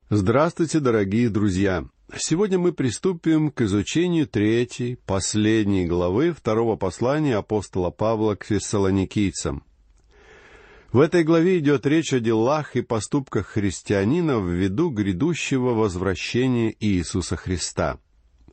Здравствуйте, дорогие друзья! Сегодня мы приступим к изучению третьей, последней главы второго послания апостола Павла к фессалоникийцам. В этой главе идет речь о делах и поступках христианина в виду грядущего возвращения Иисуса Христа.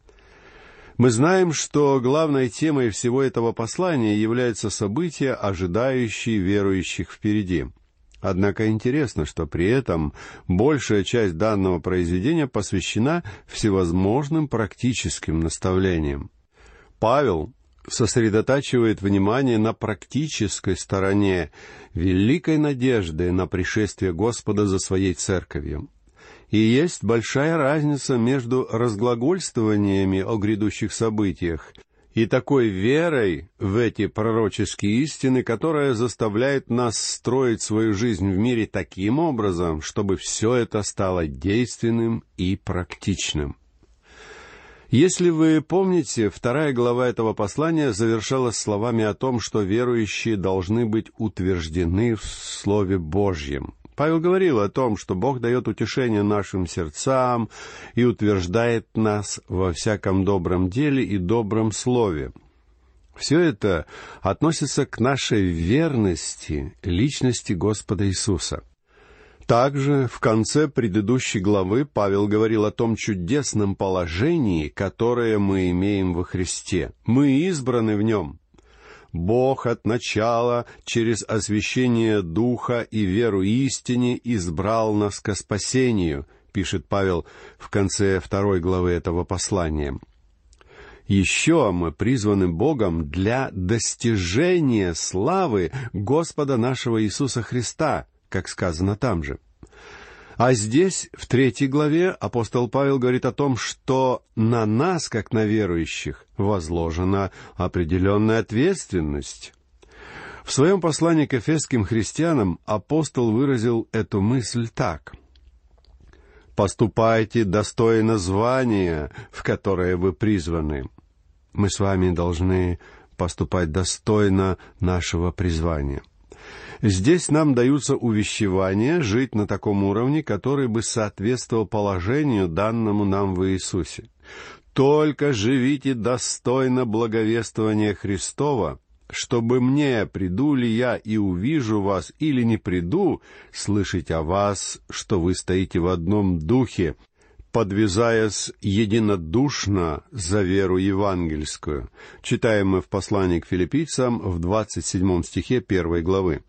Мы знаем, что главной темой всего этого послания являются события, ожидающие верующих впереди. Однако интересно, что при этом большая часть данного произведения посвящена всевозможным практическим наставлениям. Павел сосредотачивает внимание на практической стороне великой надежды на пришествие Господа за Своей Церковью. И есть большая разница между разглагольствованиями о грядущих событиях и такой верой в эти пророческие истины, которая заставляет нас строить свою жизнь в мире таким образом, чтобы все это стало действенным и практичным. Если вы помните, 2 глава этого послания завершалась словами о том, что верующие должны быть утверждены в Слове Божьем. Павел говорил о том, что Бог дает утешение нашим сердцам и утверждает нас во всяком добром деле и добром слове. Все это относится к нашей верности личности Господа Иисуса. Также в конце предыдущей главы Павел говорил о том чудесном положении, которое мы имеем во Христе. Мы избраны в Нем. Бог от начала через освящение Духа и веру истине избрал нас ко спасению, пишет Павел в конце 2 главы этого послания. Еще мы призваны Богом для достижения славы Господа нашего Иисуса Христа, как сказано там же. А здесь, в 3 главе, апостол Павел говорит о том, что на нас, как на верующих, возложена определенная ответственность. В своем послании к эфесским христианам апостол выразил эту мысль так: «Поступайте достойно звания, в которое вы призваны». Мы с вами должны поступать достойно нашего призвания. Здесь нам даются увещевания жить на таком уровне, который бы соответствовал положению, данному нам в Иисусе. «Только живите достойно благовествования Христова, чтобы мне, приду ли я и увижу вас, или не приду, слышать о вас, что вы стоите в одном духе, подвязаясь единодушно за веру евангельскую». Читаем мы в послании к филиппийцам в 27 стихе 1 главы.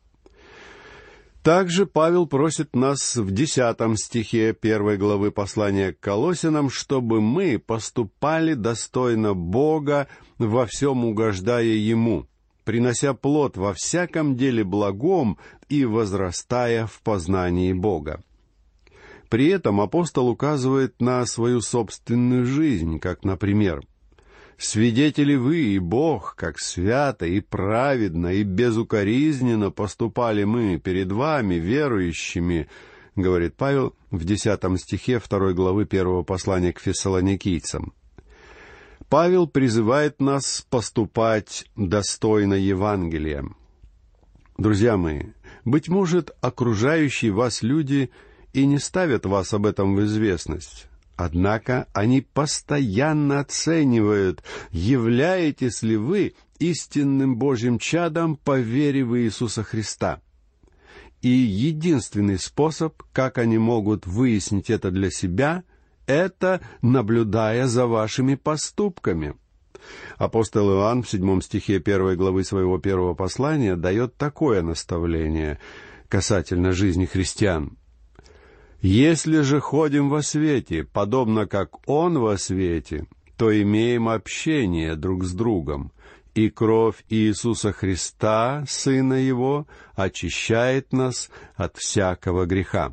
Также Павел просит нас в 10 стихе 1 главы послания к Колоссянам, чтобы мы поступали достойно Бога, во всем угождая Ему, принося плод во всяком деле благом и возрастая в познании Бога. При этом апостол указывает на свою собственную жизнь, как, например: «Свидетели вы и Бог, как свято и праведно и безукоризненно поступали мы перед вами, верующими», говорит Павел в 10 стихе 2 главы 1 послания к фессалоникийцам. Павел призывает нас поступать достойно Евангелия. Друзья мои, быть может, окружающие вас люди и не ставят вас об этом в известность. Однако они постоянно оценивают, являетесь ли вы истинным Божьим чадом по вере в Иисуса Христа. И единственный способ, как они могут выяснить это для себя, это наблюдая за вашими поступками. Апостол Иоанн в 7 стихе 1 главы своего 1 послания дает такое наставление касательно жизни христиан: «Если же ходим во свете, подобно как Он во свете, то имеем общение друг с другом, и кровь Иисуса Христа, Сына Его, очищает нас от всякого греха».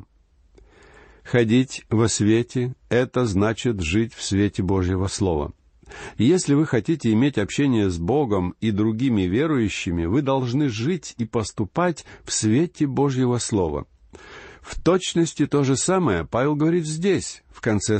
Ходить во свете — это значит жить в свете Божьего Слова. Если вы хотите иметь общение с Богом и другими верующими, вы должны жить и поступать в свете Божьего Слова. В точности то же самое Павел говорит здесь, в конце